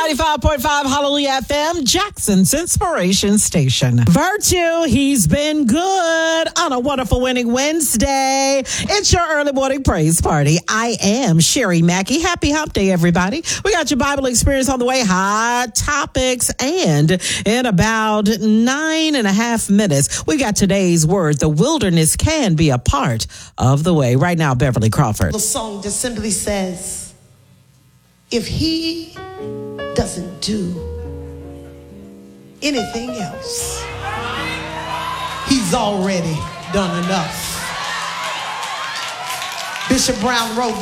95.5 Hallelujah FM, Jackson's Inspiration Station. Virtue, he's been good on a wonderful winning Wednesday. It's your early morning praise party. I am Sherry Mackey. Happy Hump Day, everybody. We got your Bible experience on the way, hot topics, and in about 9.5 minutes, we got today's word. The wilderness can be a part of the way. Right now, Beverly Crawford. The song just simply says, if he doesn't do anything else, he's already done enough. Bishop Brown wrote